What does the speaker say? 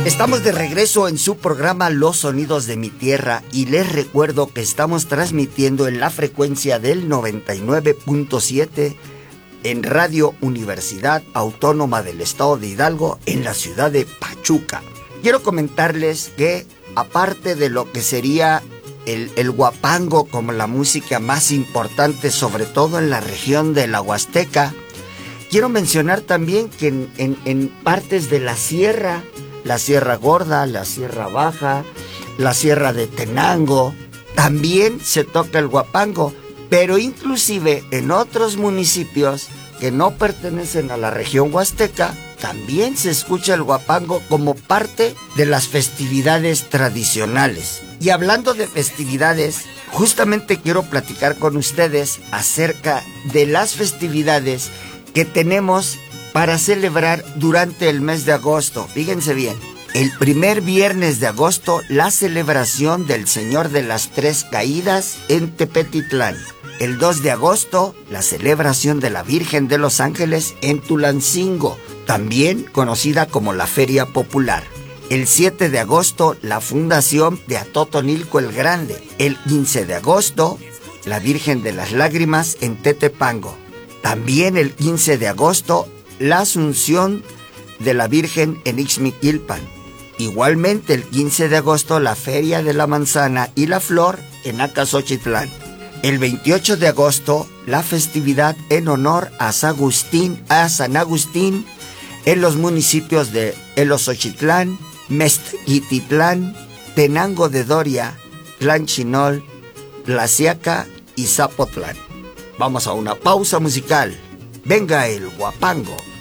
Estamos de regreso en su programa Los Sonidos de mi Tierra y les recuerdo que estamos transmitiendo en la frecuencia del 99.7 en Radio Universidad Autónoma del Estado de Hidalgo en la ciudad de Pachuca. Quiero comentarles que aparte de lo que sería el huapango como la música más importante, sobre todo en la región de la Huasteca, quiero mencionar también que en partes de la Sierra Gorda, la Sierra Baja, la Sierra de Tenango, también se toca el huapango, pero inclusive en otros municipios que no pertenecen a la región huasteca, también se escucha el huapango como parte de las festividades tradicionales. Y hablando de festividades, justamente quiero platicar con ustedes acerca de las festividades que tenemos para celebrar durante el mes de agosto. Fíjense bien, el primer viernes de agosto, la celebración del Señor de las Tres Caídas en Tepetitlán. El 2 de agosto, la celebración de la Virgen de los Ángeles en Tulancingo, también conocida como la Feria Popular. El 7 de agosto, la fundación de Atotonilco el Grande. El 15 de agosto, la Virgen de las Lágrimas en Tetepango. También el 15 de agosto, la Asunción de la Virgen en Ixmiquilpan. Igualmente el 15 de agosto, la Feria de la Manzana y la Flor en Acaxochitlán. El 28 de agosto, la festividad en honor a San Agustín en los municipios de Elosochitlán, Mezquititlán, Tenango de Doria, Tlanchinol, Tlaxiaca y Zapotlán. Vamos a una pausa musical. Venga el huapango.